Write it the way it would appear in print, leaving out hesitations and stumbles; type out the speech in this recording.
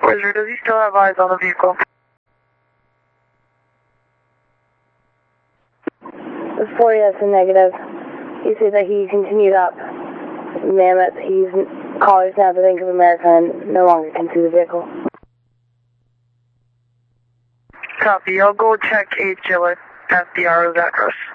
Roger, does he still have eyes on the vehicle? The 40, that's a negative. He said that he continued up. Mammoth, he's callers now to Bank of America and no longer can see the vehicle. Copy, I'll go check HL at the RO's address.